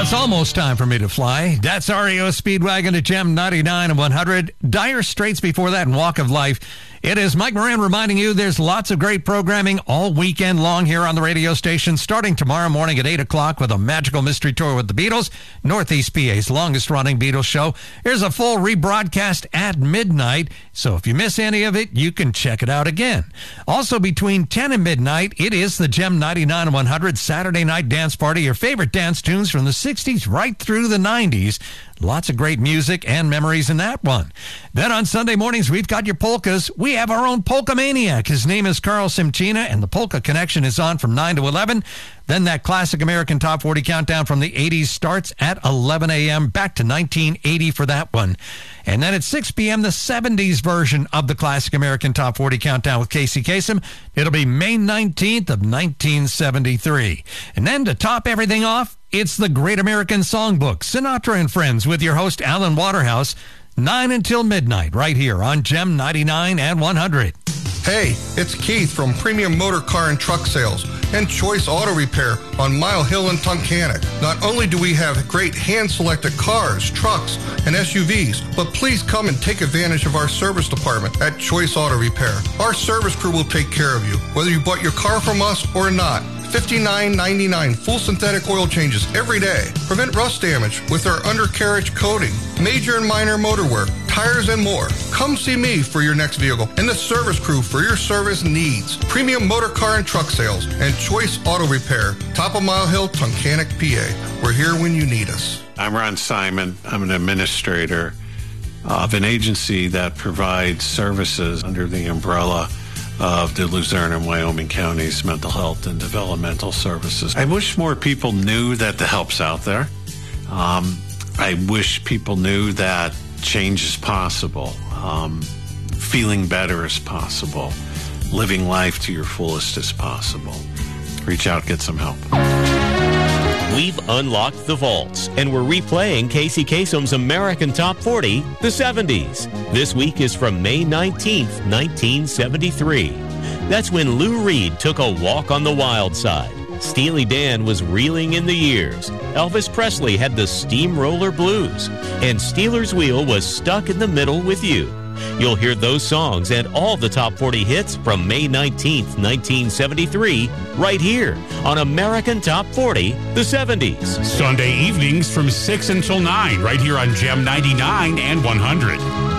it's almost time for me to fly. That's REO Speedwagon to Gem 99 and 100. Dire Straits before that and Walk of Life. It is Mike Moran reminding you there's lots of great programming all weekend long here on the radio station, starting tomorrow morning at 8 o'clock with a magical mystery tour with the Beatles, Northeast PA's longest-running Beatles show. Here's a full rebroadcast at midnight, so if you miss any of it, you can check it out again. Also, between 10 and midnight, it is the Gem 99 and 100 Saturday night dance party, your favorite dance tunes from the 60s right through the 90s. Lots of great music and memories in that one. Then on Sunday mornings, we've got your polkas. We have our own polka maniac. His name is Carl Simchina, and the Polka Connection is on from 9 to 11. Then that classic American Top 40 countdown from the 80s starts at 11 a.m. back to 1980 for that one. And then at 6 p.m., the 70s version of the classic American Top 40 countdown with Casey Kasem. It'll be May 19th of 1973. And then to top everything off, it's the Great American Songbook, Sinatra and Friends, with your host, Alan Waterhouse, 9 until midnight, right here on Gem 99 and 100. Hey, it's Keith from Premium Motor Car and Truck Sales and Choice Auto Repair on Mile Hill and Tunkhannock. Not only do we have great hand-selected cars, trucks, and SUVs, but please come and take advantage of our service department at Choice Auto Repair. Our service crew will take care of you, whether you bought your car from us or not. $59.99 full synthetic oil changes every day. Prevent rust damage with our undercarriage coating, major and minor motor work, tires, and more. Come see me for your next vehicle and the service crew for your service needs. Premium Motor Car and Truck Sales and Choice Auto Repair, Top of Mile Hill, Tunkhannock, PA. We're here when you need us. I'm Ron Simon. I'm an administrator of an agency that provides services under the umbrella of the Luzerne and Wyoming counties mental health and developmental services. I wish more people knew that the help's out there. I wish people knew that change is possible. Feeling better is possible. Living life to your fullest is possible. Reach out, get some help. We've unlocked the vaults, and we're replaying Casey Kasem's American Top 40, the 70s. This week is from May 19th, 1973. That's when Lou Reed took a walk on the wild side. Steely Dan was reeling in the years. Elvis Presley had the steamroller blues. And Steelers Wheel was stuck in the middle with you. You'll hear those songs and all the top 40 hits from May 19th, 1973, right here on American Top 40, the 70s. Sunday evenings from 6 until 9, right here on Gem 99 and 100.